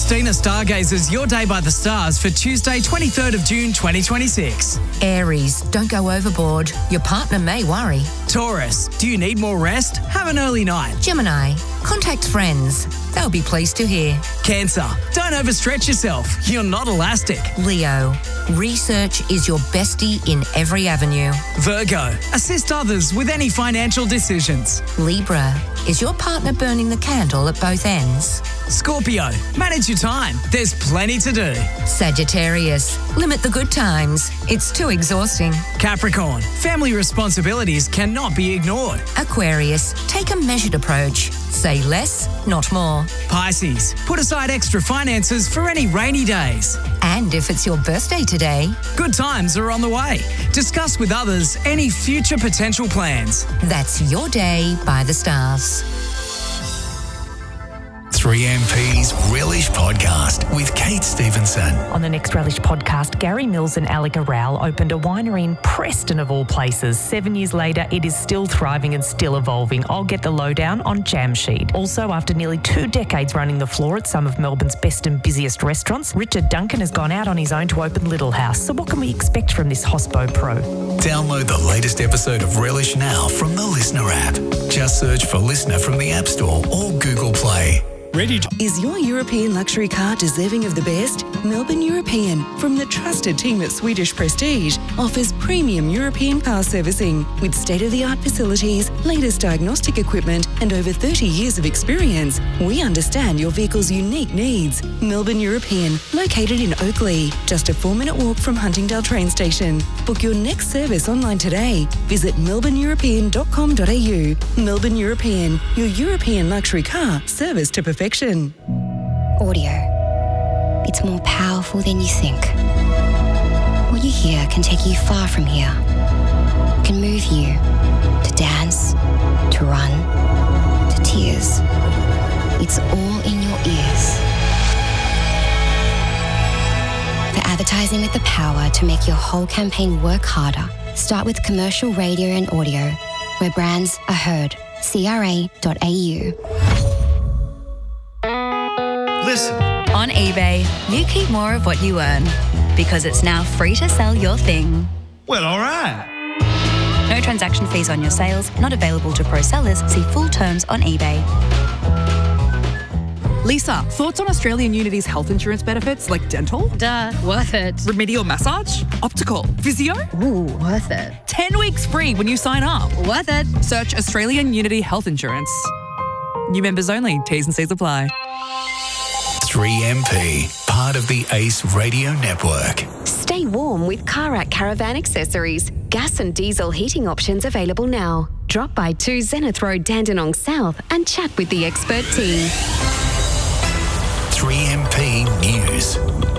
Christina Stargazers your day by the stars for Tuesday, 23rd of June 2026. Aries, don't go overboard. Your partner may worry. Taurus, do you need more rest? Have an early night. Gemini, contact friends. They'll be pleased to hear. Cancer, don't overstretch yourself. You're not elastic. Leo, research is your bestie in every avenue. Virgo, assist others with any financial decisions. Libra, is your partner burning the candle at both ends? Scorpio, manage your time. There's plenty to do. Sagittarius, limit the good times. It's too exhausting. Capricorn, family responsibilities cannot be ignored. Aquarius, take a measured approach. Say less, not more. Pisces, put aside extra finances for any rainy days. And if it's your birthday today, good times are on the way. Discuss with others any future potential plans. That's your day by the stars. 3MP's Relish Podcast with Kate Stevenson. On the next Relish Podcast, Gary Mills and Alec Aral opened a winery in Preston of all places. 7 years later, it is still thriving and still evolving. I'll get the lowdown on Jamshed. Also, after nearly 2 decades running the floor at some of Melbourne's best and busiest restaurants, Richard Duncan has gone out on his own to open Little House. So what can we expect from this Hospo Pro? Download the latest episode of Relish now from the Listener app. Just search for Listener from the App Store or Google Play. Is your European luxury car deserving of the best? Melbourne European, from the trusted team at Swedish Prestige, offers premium European car servicing with state-of-the-art facilities, latest diagnostic equipment and over 30 years of experience. We understand your vehicle's unique needs. Melbourne European, located in Oakley, just a 4-minute walk from Huntingdale train station. Book your next service online today. Visit melbourneeuropean.com.au. Melbourne European, your European luxury car service to perfection. Audio. It's more powerful than you think. What you hear can take you far from here. It can move you to dance, to run, to tears. It's all in your ears. For advertising with the power to make your whole campaign work harder, start with commercial radio and audio, where brands are heard. CRA.au. Listen. On eBay, you keep more of what you earn because it's now free to sell your thing. Well, all right. No transaction fees on your sales, not available to pro sellers. See full terms on eBay. Lisa, thoughts on Australian Unity's health insurance benefits like dental? Duh, worth it. Remedial massage? Optical? Physio? Ooh, worth it. 10 weeks free when you sign up. Worth it. Search Australian Unity Health Insurance. New members only. T's and C's apply. 3MP, part of the Ace Radio Network. Stay warm with Karak Caravan Accessories. Gas and diesel heating options available now. Drop by 2 Zenith Road, Dandenong South and chat with the expert team. 3MP News.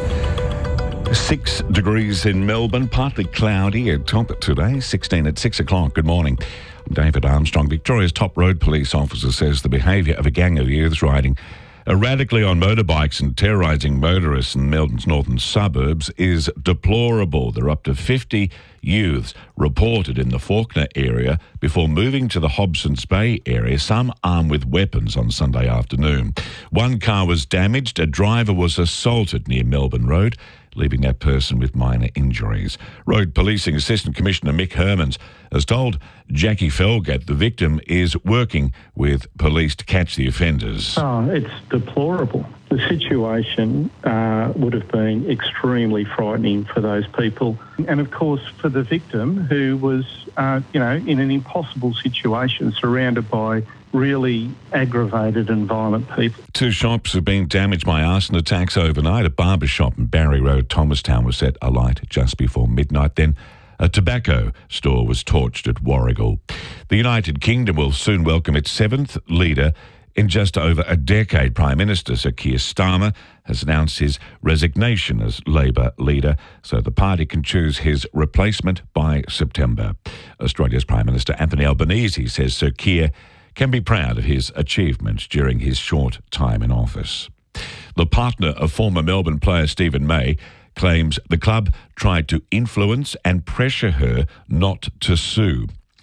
6 degrees in Melbourne, partly cloudy at top today, 16 at 6 o'clock. Good morning. I'm David Armstrong. Victoria's top road police officer says the behaviour of a gang of youths riding erratically on motorbikes and terrorising motorists in Melbourne's northern suburbs is deplorable. There are up to 50 youths reported in the Fawkner area before moving to the Hobsons Bay area, some armed with weapons on Sunday afternoon. One car was damaged. A driver was assaulted near Melbourne Road, leaving that person with minor injuries. Road Policing Assistant Commissioner Mick Hermans has told Jackie Felgate the victim is working with police to catch the offenders. Oh, it's deplorable. The situation would have been extremely frightening for those people. And of course, for the victim who was, in an impossible situation, surrounded by really aggravated and violent people. 2 shops have been damaged by arson attacks overnight. A barber shop in Barry Road, Thomastown, was set alight just before midnight. Then a tobacco store was torched at Warragul. The United Kingdom will soon welcome its 7th leader in just over a decade. Prime Minister Sir Keir Starmer has announced his resignation as Labor leader so the party can choose his replacement by September. Australia's Prime Minister Anthony Albanese says Sir Keir can be proud of his achievements during his short time in office. The partner of former Melbourne player Stephen May claims the club tried to influence and pressure her not to sue.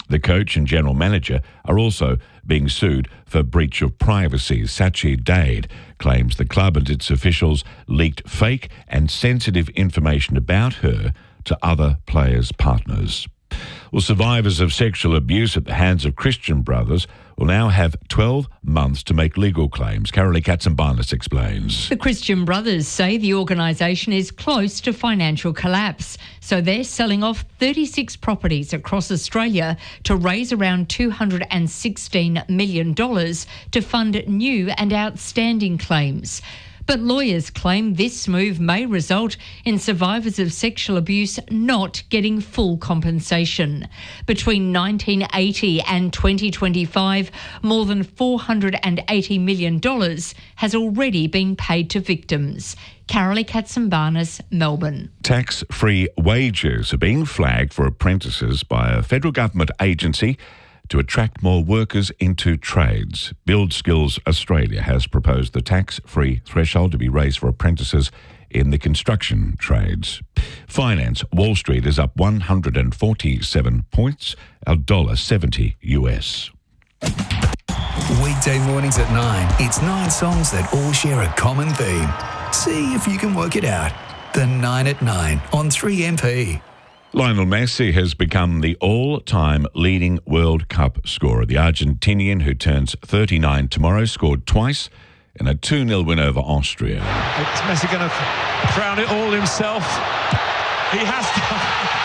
The coach and general manager are also being sued for breach of privacy. Sachi Dade claims the club and its officials leaked fake and sensitive information about her to other players' partners. Well, survivors of sexual abuse at the hands of Christian Brothers will now have 12 months to make legal claims. Carolee Katsambanis explains. The Christian Brothers say the organisation is close to financial collapse, so they're selling off 36 properties across Australia to raise around $216 million to fund new and outstanding claims. But lawyers claim this move may result in survivors of sexual abuse not getting full compensation. Between 1980 and 2025, more than $480 million has already been paid to victims. Carolee Katsambanis, Melbourne. Tax-free wages are being flagged for apprentices by a federal government agency to attract more workers into trades. Build Skills Australia has proposed the tax-free threshold to be raised for apprentices in the construction trades. Finance, Wall Street is up 147 points, $1.70 US. Weekday mornings at 9, it's 9 songs that all share a common theme. See if you can work it out. The 9 at 9 on 3MP. Lionel Messi has become the all-time leading World Cup scorer. The Argentinian, who turns 39 tomorrow, scored twice in a 2-0 win over Austria. Is Messi going to crown it all himself? He has done.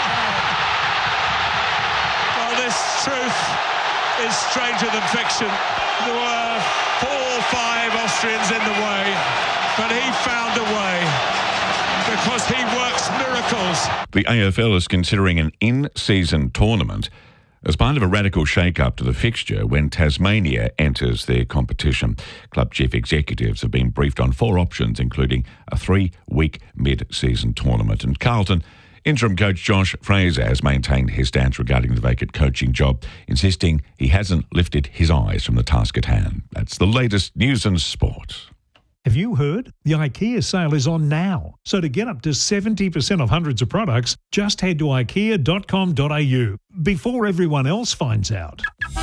Well, this truth is stranger than fiction. There were 4 or 5 Austrians in the way, but he found a way, because he works miracles. The AFL is considering an in-season tournament as part of a radical shake-up to the fixture when Tasmania enters their competition. Club chief executives have been briefed on 4 options, including a 3-week mid-season tournament. And Carlton interim coach Josh Fraser has maintained his stance regarding the vacant coaching job, insisting he hasn't lifted his eyes from the task at hand. That's the latest news and sport. Have you heard? The IKEA sale is on now. So to get up to 70% off hundreds of products, just head to ikea.com.au before everyone else finds out.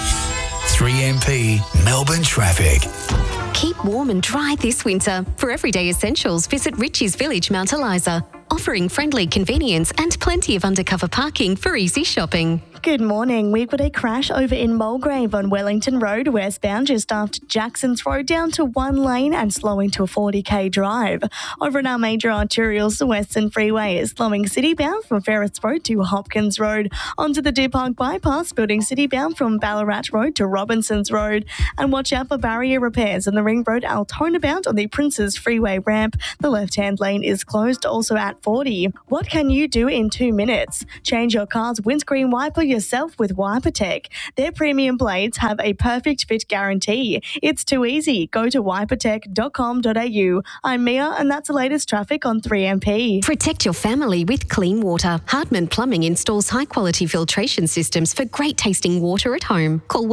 3MP Melbourne traffic. Keep warm and dry this winter. For everyday essentials, visit Ritchie's Village, Mount Eliza, offering friendly convenience and plenty of undercover parking for easy shopping. Good morning. We've got a crash over in Mulgrave on Wellington Road, westbound just after Jackson's Road, down to 1 lane and slowing to a 40k drive. Over in our major arterials, the Western Freeway is slowing city-bound from Ferris Road to Hopkins Road, onto the Deer Park Bypass, building city-bound from Ballarat Road to Robinsons Road. And watch out for barrier repairs on the Ring Road Altona-bound on the Princes Freeway ramp. The left-hand lane is closed, also at 40. What can you do in 2 minutes? Change your car's windscreen wiper yourself with WiperTech. Their premium blades have a perfect fit guarantee. It's too easy. Go to wipertech.com.au. I'm Mia, and that's the latest traffic on 3MP. Protect your family with clean water. Hardman Plumbing installs high-quality filtration systems for great tasting water at home. Call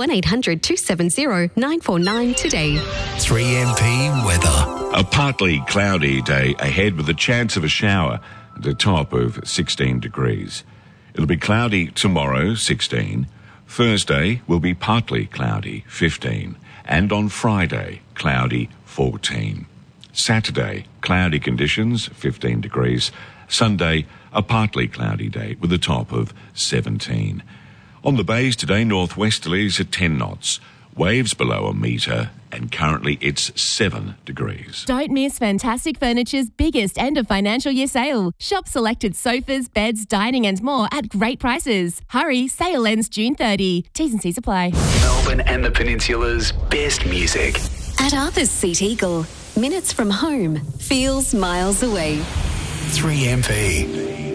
1-800-270-949 today. 3MP weather. A partly cloudy day ahead with a chance of a shower at a top of 16 degrees. It'll be cloudy tomorrow, 16. Thursday will be partly cloudy, 15. And on Friday, cloudy, 14. Saturday, cloudy conditions, 15 degrees. Sunday, a partly cloudy day with a top of 17. On the bays today, northwesterlies at 10 knots. Waves below a metre, and currently it's 7 degrees. Don't miss Fantastic Furniture's biggest end of financial year sale. Shop selected sofas, beds, dining and more at great prices. Hurry, sale ends June 30. T's and C's apply. Melbourne and the Peninsula's best music. At Arthur's Seat Eagle, minutes from home, feels miles away. 3MP.